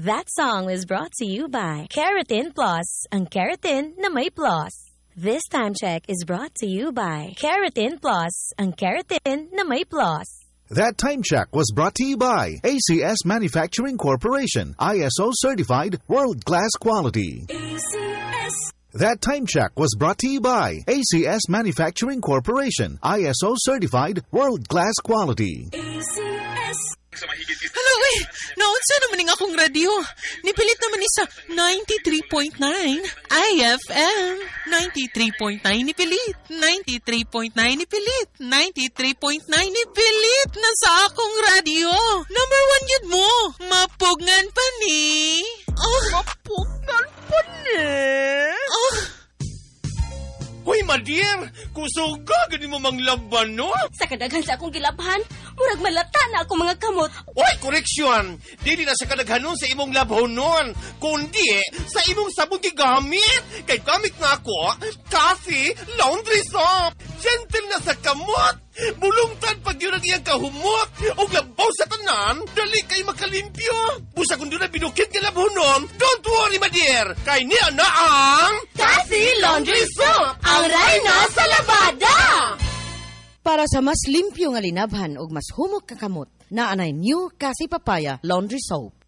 That song is brought to you by Keratin Plus, ang keratin na may plus. This time check is brought to you by Keratin Plus, ang keratin na may plus. That time check was brought to you by ACS Manufacturing Corporation, ISO certified world-class quality. ACS. That time check was brought to you by ACS Manufacturing Corporation, ISO certified world-class quality. ACS. Hala, uy! Naunsa naman ng akong radyo. Nipilit naman ni sa 93.9 IFM. 93.9 nipilit. 93.9 nipilit. 93.9 nipilit na sa akong radyo. Number 1 yun mo. Mapugnan pa ni. Oh. Mapugnan pa ni. Oh. Hoy, Madir! Kusog ka, gani mo manglaban, no? Sa kadaghan sa akong gilabhan, murag malata na ako mga kamot. Oy, koreksyon! Dili na sa kadaghanon sa imong labhonon, kundi sa imong sabon gigamit. Kay gamit na ako, coffee, laundry soap. Gentle na sa kamot. Bulungtan pag yun ang iyang kahumot. O labaw sa tanan, dali kay makalimpyo. Busa kung doon na binukit ka labhonon, don't worry, Madir. Kay niya na ang Coffee Laundry Soap, ang reyna sa labada! Para sa mas limpyo nga linabhan ug mas humok ka kamot, naanay new Kasi Papaya Laundry Soap.